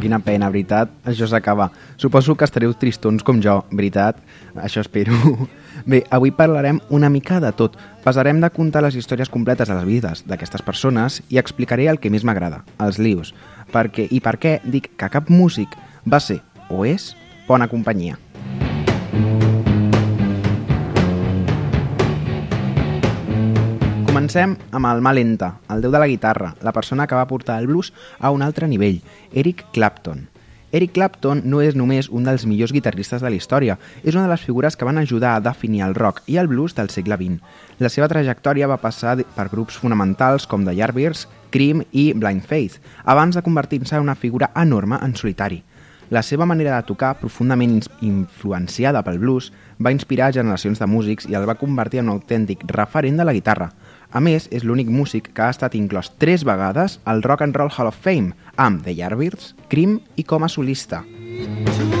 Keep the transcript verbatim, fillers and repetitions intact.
quina pena, veritat. Això s'acaba. Suposo que estareu tristons com jo, veritat. Això espero. Bé, avui parlarem una mica de tot. Passarem de contar les històries completes de les vides d'aquestes persones i explicaré el que més m'agrada, els lius. Perquè, I per què dic que cap músic va ser o és bona companyia. Comencem amb el Malenta, el déu de la guitarra, la persona que va portar el blues a un altre nivell, Eric Clapton. Eric Clapton no és només un dels millors guitarristes de la història, és una de les figures que van ajudar a definir el rock i el blues del segle vint. La seva trajectòria va passar per grups fonamentals com The Yardbirds, Cream i Blind Faith, abans de convertir-se en una figura enorme en solitari. La seva manera de tocar, profundament influenciada pel blues, va inspirar generacions de músics i el va convertir en un autèntic referent de la guitarra. A més, és l'únic músic que ha estat inclòs tres vegades al Rock and Roll Hall of Fame, amb The Yardbirds, Cream i com a solista.